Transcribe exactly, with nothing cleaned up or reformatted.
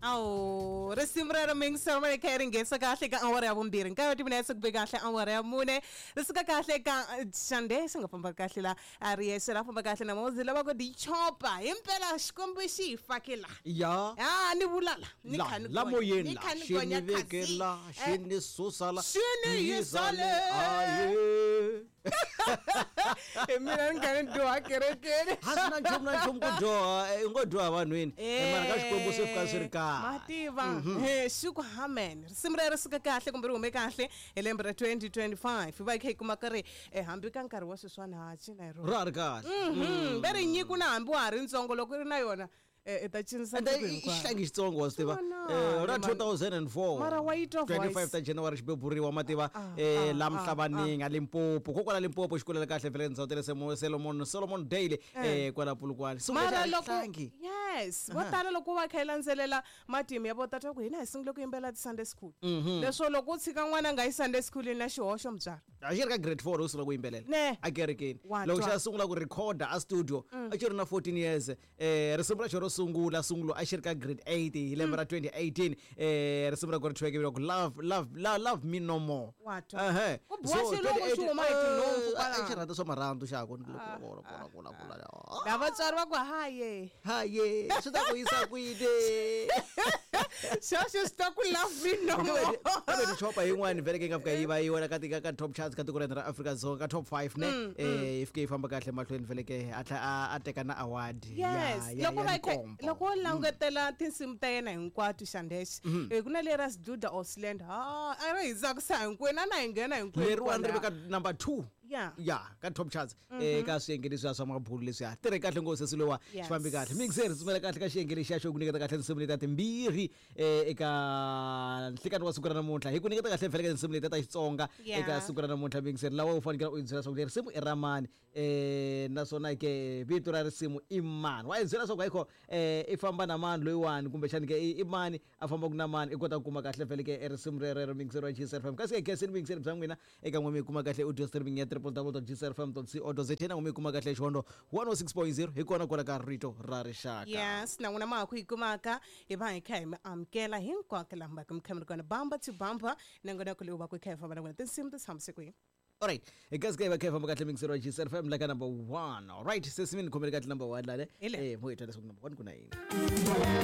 Aw, risimu ra Mingser ma kha ri ngesa kahle ka awara ya vumbirhi nkayo timinetse ku be kahle awara ya mune risika kahle ka Sunday singa famba kahle la ari yese la famba kahle na mozila ba ko di chopa impela xikombo xi fakela ya ah ni bulala ni la khani la moyeni la shini vekela shini susala shini yisale aye mina ngani do akerekere hasina nchumu na nchumu kudoa ngodoa vanhwini mara ka xikombo se fika swi ri kahle mativa he shuku hamen risimu ra risika kahle kumbe ri hume kahle hi lembe ra twenty twenty-five va khe kuma ka ri hambi ka nkarhi wa sweswana ha cina hi rona ra ri kahle mhm ve ri nyiku na hambi wa ri ntsongo loko ri na yona eh ta cinisa ihlangi xitsongo wa stiva ra two thousand four mara wa yitwa voice twenty-five ta January xibeburiwa mativa eh la mhlabaning a Limpopo kokwala Limpopo xikulela kahle vele ndzawu tele semo Solomon Solomon Daily eh kwala Pulukwane mara loko yes wa tala loko va kha landzelela matimu ya vota twa ku hina hi sungule ku yimbela ti Sunday school leswo loko u tshika n'wana nga yi Sunday school na xihoxo mutswari a xi ri ka grade four u sungula ku yimbelela a kerekeni loko xa sungula ku recorda a studio a xi ri na fourteen years eh risimu ra xo sungula sungulo a xi ri ka grade eight hi lembe ra twenty eighteen eh risimu ra ku ri thweke ku love love love me no more eh so a xi rata swa marhandu xa ko kula kula kula kula la vatswari va ku haye haye swi ta ku yisa kwide xaxo sta ku love me no more kambe ni chopa yin'wana vele ke nga fika yi va yi wona ka tika ka top charts ka tiko ra Africa Dzonga ka top five ne eh if ke famba kahle mahlweni vele ke a teka na award ya loko va loko langetela tinsimu ta yena hinkwato Shandesh eh kuna le ras Duda Osland ha a ri hiza ku sa hinkwena na hingena hinkwena leri one ri veka number two yeah yeah ka top charts eh ka swiyengeliso swa mabhulu leswi a tirhe kahle ngose silowa xifambi kahle mixer sumela kahle ka xiyengeliso xa xo ku nyiketa kahle tinsimu leta timbirhi eh eka nhlikani wa siku ra namuntlha hi ku nyiketa kahle mfeleke tinsimu leta ta Xitsonga eka siku ra namuntlha mixer lawa u fanekela u byela swa ku risimu i ramani eh naswona ke vito ra risimu i mani wa byela swa ku hayikho eh i famba na mani loyiwani kumbe xani ke i mani a famba ku na mani i kota ku kuma kahle mfeleke e risimu re re mixer wa G S F M kasi ke guest mixer bya n'wina eka n'wina mi kuma kahle audio streaming ya w w w dot g s f m dot co dot za na n'wina mi kuma kahle xondo one oh six point zero hi kona kona ka rito ra rixaka yes na n'wina ma ku ikumaka hi va hi kha hi mi amukela hinkwako lamba ku mi kha mi ri kona bamba to bamba nangona ku leyi va ku kha hi famba na n'wina tinsimu ti tshamishe kwihi. All right, e guys ke ba ke famba kahle mixer wa G S F M like number one. All right, sesimi ni khomela kahle number one la le eh mo ita leswi number one kuna yini.